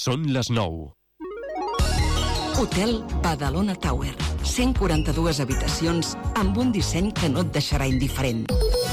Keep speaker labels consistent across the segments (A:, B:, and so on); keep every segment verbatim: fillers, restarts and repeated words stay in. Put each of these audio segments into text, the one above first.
A: Són les nou.
B: Hotel Badalona Tower. cent quaranta-dues habitacions amb un disseny que no et deixarà indiferent.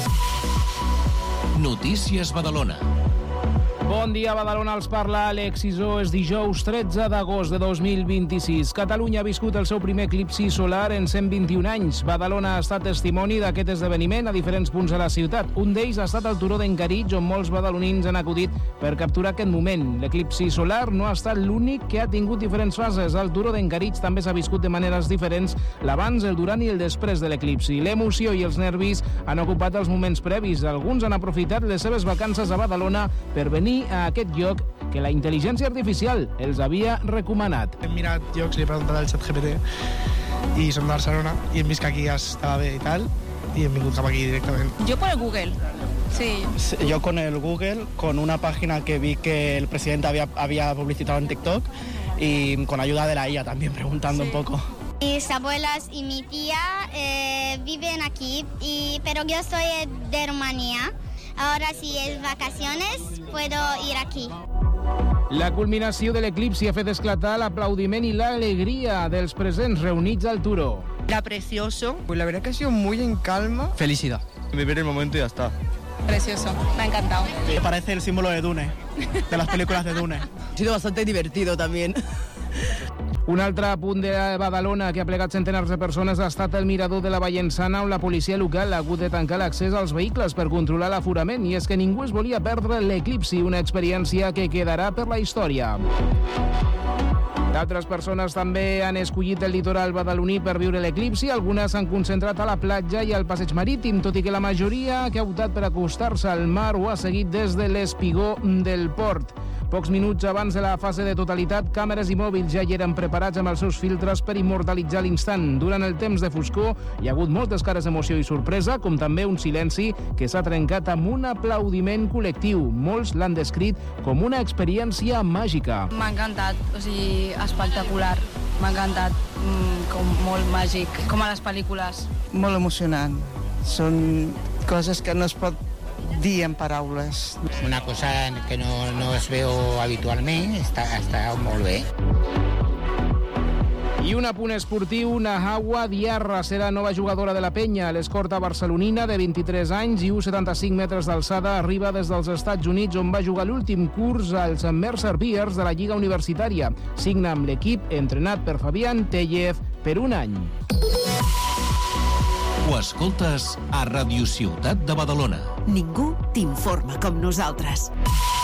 C: Notícies Badalona.
D: Bon dia, Badalona, els parla Àlex Isó. És dijous tretze d'agost de dos mil vint-i-sis. Catalunya ha viscut el seu primer eclipsi solar en cent vint-i-un anys. Badalona ha estat testimoni d'aquest esdeveniment a diferents punts de la ciutat. Un d'ells ha estat el turó d'Encaritx, on molts badalonins han acudit per capturar aquest moment. L'eclipsi solar no ha estat l'únic que ha tingut diferents fases. El turó d'Encaritx també s'ha viscut de maneres diferents l'abans, el durant i el després de l'eclipsi. L'emoció i els nervis han ocupat els moments previs. Alguns han aprofitat les seves vacances a Badalona per venir a aquest lloc que la intel·ligència artificial els havia recomanat.
E: Hem mirat llocs, li he preguntat al ChatGPT i som de Barcelona i hem vist que aquí estava bé i tal y hem vingut cap aquí directament.
F: Yo por el Google, sí.
G: Yo con el Google, con una página que vi que el presidente había, había publicitado en TikTok y con ayuda de la I A también, preguntando sí. un poco.
H: Mis abuelas y mi tía eh, viven aquí, y, pero yo soy de Rumanía. Ahora, si es vacaciones, puedo ir aquí.
D: La culminació de l'eclipsi ha fet esclatar l'aplaudiment i l'alegria dels presents reunits al turó.
I: Era precioso. Pues la verdad que ha sido muy en calma.
G: Felicidad.
J: Vivir el momento y ya está.
F: Precioso, me ha encantado.
G: Me parece el símbolo de Dune, de las películas de Dune.
I: Ha sido bastante divertido también.
D: Un altre punt de Badalona que ha plegat centenars de persones ha estat el mirador de la Vallensana, on la policia local ha hagut de tancar l'accés als vehicles per controlar l'aforament, i és que ningú es volia perdre l'eclipsi, una experiència que quedarà per la història. D'altres persones també han escollit el litoral badaloní per viure l'eclipsi. Algunes s'han concentrat a la platja i al passeig marítim, tot i que la majoria que ha optat per acostar-se al mar ho ha seguit des de l'espigó del port. Pocs minuts abans de la fase de totalitat, càmeres i mòbils ja hi eren preparats amb els seus filtres per immortalitzar l'instant. Durant el temps de foscor hi ha hagut moltes cares d'emoció i sorpresa, com també un silenci que s'ha trencat amb un aplaudiment col·lectiu. Molts l'han descrit com una experiència màgica.
F: M'ha encantat, o sigui, espectacular. M'ha encantat, mm, com molt màgic, com a les pel·lícules.
I: Molt emocionant. Són coses que no es pot dir en paraules.
K: Una cosa que no, no es veu habitualment, està, està molt bé.
D: I un apunt esportiu, Nahawa Diarra serà nova jugadora de la Penya. L'escorta barcelonina, de vint-i-tres anys i u coma setanta-cinc metres d'alçada, arriba des dels Estats Units, on va jugar l'últim curs als Mercer Bears de la Lliga Universitària. Signa amb l'equip, entrenat per Fabián Tellez, per un any.
C: Ho escoltes a Radio Ciutat de Badalona.
B: Ningú t'informa com nosaltres.